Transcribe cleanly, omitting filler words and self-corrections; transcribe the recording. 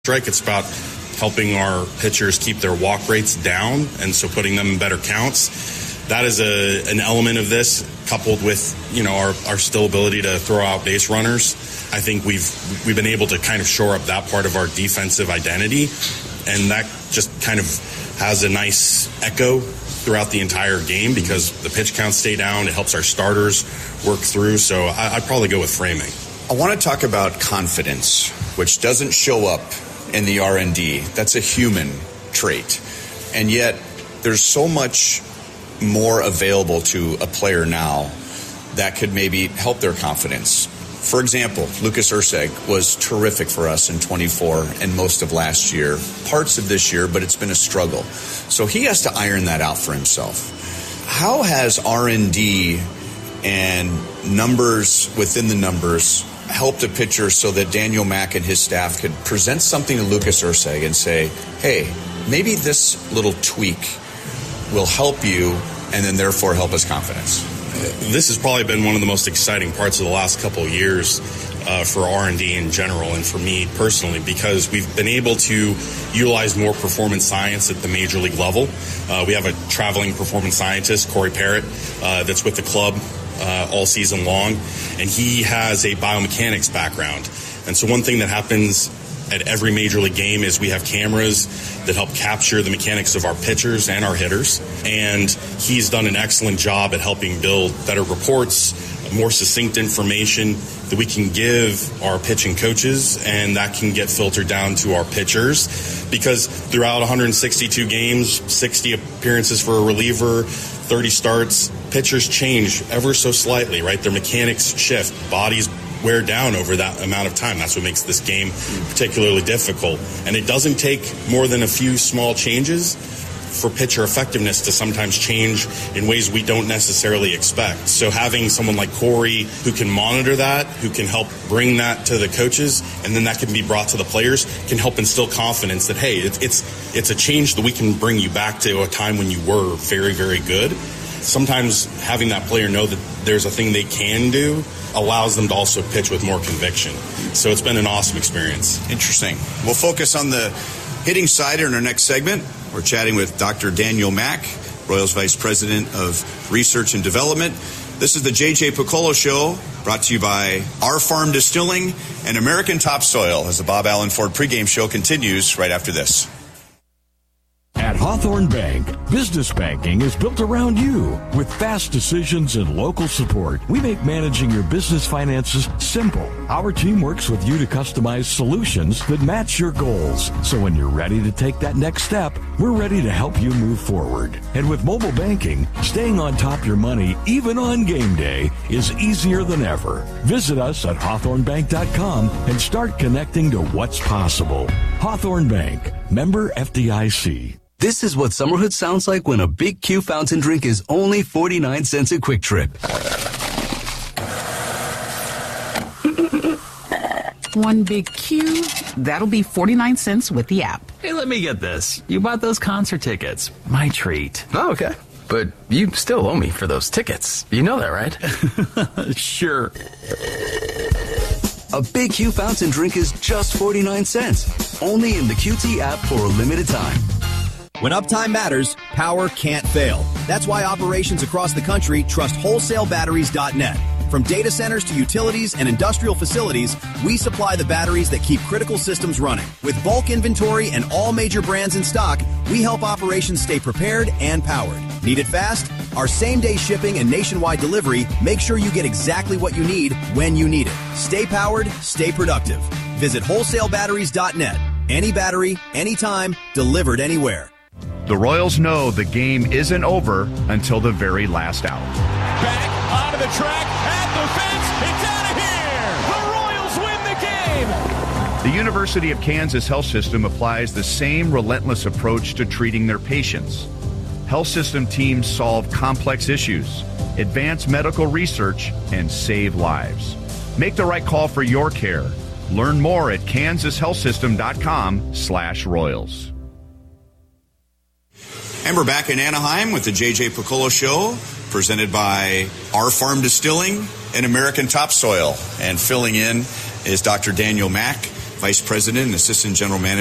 strike. It's about helping our pitchers keep their walk rates down, and so putting them in better counts. That is an element of this, coupled with our still ability to throw out base runners. I think we've been able to kind of shore up that part of our defensive identity, and that just kind of has a nice echo throughout the entire game because the pitch counts stay down. It helps our starters work through. So I'd probably go with framing. I want to talk about confidence, which doesn't show up in the R&D. That's a human trait. And yet there's so much more available to a player now that could maybe help their confidence. For example, Lucas Erceg was terrific for us in 24 and most of last year, parts of this year, but it's been a struggle. So he has to iron that out for himself. How has R&D and numbers within the numbers helped a pitcher so that Daniel Mack and his staff could present something to Lucas Erceg and say, hey, maybe this little tweak will help you and then therefore help his confidence? This has probably been one of the most exciting parts of the last couple of years for R&D in general and for me personally, because we've been able to utilize more performance science at the major league level. We have a traveling performance scientist, Corey Parrott, that's with the club all season long, and he has a biomechanics background. And so one thing that happens at every major league game is we have cameras that help capture the mechanics of our pitchers and our hitters. And he's done an excellent job at helping build better reports, more succinct information that we can give our pitching coaches, and that can get filtered down to our pitchers. Because throughout 162 games, 60 appearances for a reliever, 30 starts, pitchers change ever so slightly, right? Their mechanics shift, bodies wear down over that amount of time. That's what makes this game particularly difficult. And it doesn't take more than a few small changes for pitcher effectiveness to sometimes change in ways we don't necessarily expect. So having someone like Corey who can monitor that, who can help bring that to the coaches, and then that can be brought to the players, can help instill confidence that, hey, it's a change that we can bring you back to a time when you were very, very good. Sometimes having that player know that there's a thing they can do allows them to also pitch with more conviction. So it's been an awesome experience. Interesting. We'll focus on the hitting side in our next segment. We're chatting with Dr. Daniel Mack, Royals Vice President of Research and Development. This is the J.J. Piccolo Show, brought to you by Our Farm Distilling and American Topsoil, as the Bob Allen Ford pregame show continues right after this. At Hawthorne Bank, business banking is built around you. With fast decisions and local support, we make managing your business finances simple. Our team works with you to customize solutions that match your goals. So when you're ready to take that next step, we're ready to help you move forward. And with mobile banking, staying on top of your money, even on game day, is easier than ever. Visit us at hawthornebank.com and start connecting to what's possible. Hawthorne Bank, member FDIC. This is what summerhood sounds like when a Big Q fountain drink is only 49 cents at Quick Trip. One Big Q, that'll be 49 cents with the app. Hey, let me get this. You bought those concert tickets. My treat. Oh, okay. But you still owe me for those tickets. You know that, right? Sure. A Big Q fountain drink is just 49 cents. Only in the QT app for a limited time. When uptime matters, power can't fail. That's why operations across the country trust WholesaleBatteries.net. From data centers to utilities and industrial facilities, we supply the batteries that keep critical systems running. With bulk inventory and all major brands in stock, we help operations stay prepared and powered. Need it fast? Our same-day shipping and nationwide delivery make sure you get exactly what you need when you need it. Stay powered, stay productive. Visit WholesaleBatteries.net. Any battery, anytime, delivered anywhere. The Royals know the game isn't over until the very last out. Back onto the track, at the fence, it's out of here! The Royals win the game! The University of Kansas Health System applies the same relentless approach to treating their patients. Health system teams solve complex issues, advance medical research, and save lives. Make the right call for your care. Learn more at kansashealthsystem.com/Royals. And we're back in Anaheim with the J.J. Piccolo Show, presented by Our Farm Distilling and American Topsoil. And filling in is Dr. Daniel Mack, Vice President and Assistant General Manager